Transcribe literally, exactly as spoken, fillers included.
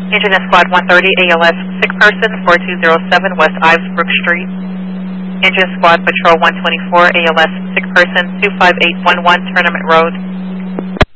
Engine Squad one thirty, A L S, sick person, four two zero seven West Ivesbrook Street. Engine Squad Patrol one twenty-four, A L S, sick person, two five eight one one Tournament Road.